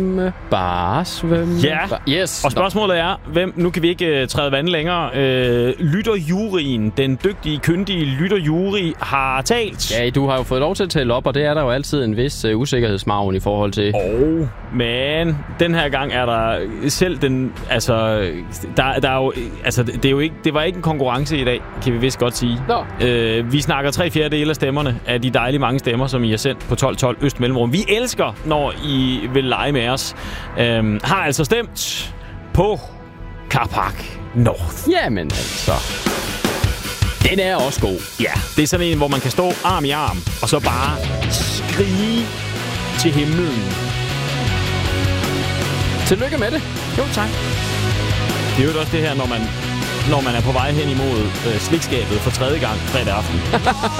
Bare svømme. Ja, Yes. og spørgsmålet er, nu kan vi ikke træde vand længere. Lytterjuryen, den dygtige, kyndige lytterjury, har talt. Ja, du har jo fået lov til at tælle op, og det er der jo altid en vis usikkerhedsmargen i forhold til. Men den her gang er der selv den, altså, der er jo, altså, det var ikke en konkurrence i dag, kan vi vist godt sige. Vi snakker 3/4 af stemmerne af de dejlige mange stemmer, som I har sendt på 1212 Øst Mellemrum. Vi elsker, når I vil lege med os. Har altså stemt på Carpark North. Jamen altså. Den er også god. Ja, det er sådan en, hvor man kan stå arm i arm, og så bare skrige til himlen. Tillykke med det. Jo, tak. Det er jo også det her, når man er på vej hen imod slikskabet for 3. gang fredag aften.